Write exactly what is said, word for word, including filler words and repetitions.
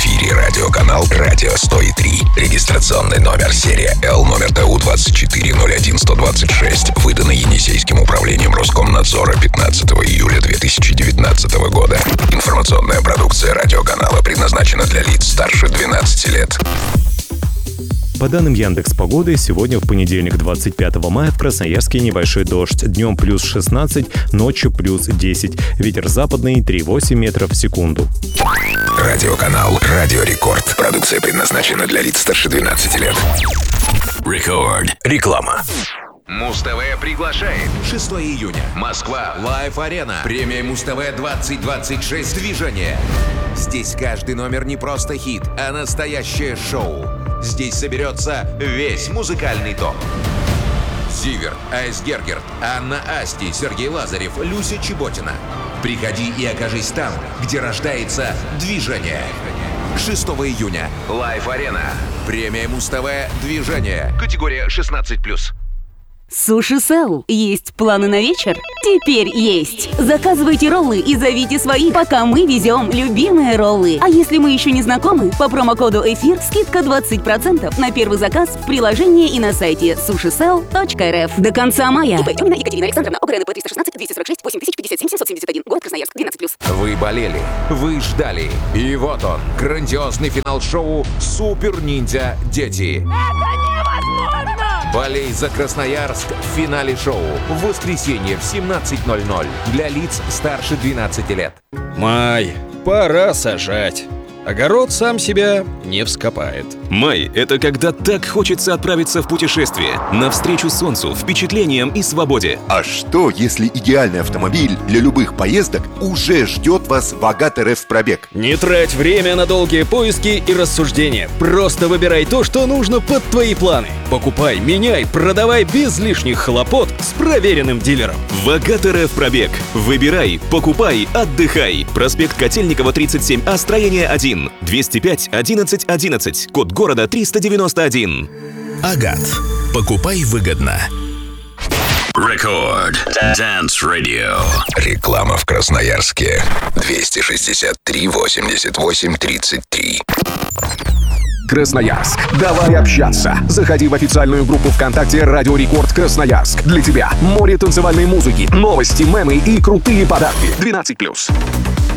эфире радиоканал «Радио сто три». Регистрационный номер серия Л, номер Т У двадцать четыре ноль один сто двадцать шесть, выданный Енисейским управлением Роскомнадзора пятнадцатого июля две тысячи девятнадцатого года. Информационная продукция радиоканала предназначена для лиц старше двенадцати лет. По данным Яндекс.Погоды, сегодня в понедельник, двадцать пятого мая, в Красноярске небольшой дождь. Днем плюс шестнадцать, ночью плюс десять. Ветер западный три целых восемь десятых метров в секунду. Радиоканал «Радио Рекорд». Продукция предназначена для лиц старше двенадцати лет. Рекорд. Реклама. Муз-ТВ приглашает. шестого июня. Москва. Лайв-арена. Премия Муз-ТВ двадцать двадцать шесть. Движение. Здесь каждый номер не просто хит, а настоящее шоу. Здесь соберется весь музыкальный топ. Зиверт, Айс Гергерт, Анна Асти, Сергей Лазарев, Люся Чеботина. Приходи и окажись там, где рождается движение. шестого июня. Лайв-арена. Премия Муз-ТВ «Движение». Категория шестнадцать плюс. Суши Сел. Есть планы на вечер? Теперь есть. Заказывайте роллы и зовите свои, пока мы везем любимые роллы. А если мы еще не знакомы, по промокоду «Эфир» скидка двадцать процентов на первый заказ в приложении и на сайте суши сел точка эр эф. До конца мая. И Тёмина Екатерина Александровна, ОГРНП триста шестнадцать двести сорок шесть восемь тысяч пятьдесят семь семьсот семьдесят один. Город Красноярск, двенадцать плюс. Вы болели, вы ждали. И вот он, грандиозный финал шоу «Супер Ниндзя Дети». Болей за Красноярск в финале шоу в воскресенье в семнадцать ноль ноль для лиц старше двенадцати лет. Май, пора сажать. Огород сам себя не вскопает. Май — это когда так хочется отправиться в путешествие, навстречу солнцу, впечатлениям и свободе. А что, если идеальный автомобиль для любых поездок уже ждет вас в Агат эр эф пробег? Не трать время на долгие поиски и рассуждения. Просто выбирай то, что нужно под твои планы. Покупай, меняй, продавай без лишних хлопот с проверенным дилером. В Агат эр эф пробег. Выбирай, покупай, отдыхай. Проспект Котельникова, тридцать семь А, строение один. двести пять одиннадцать одиннадцать. Код города триста девяносто один. Агат. Покупай выгодно. Рекорд. Dance Radio. Реклама в Красноярске. двести шестьдесят три восемьдесят восемь тридцать три. Красноярск. Давай общаться. Заходи в официальную группу ВКонтакте «Радио Рекорд Красноярск». Для тебя море танцевальной музыки, новости, мемы и крутые подарки. двенадцать плюс.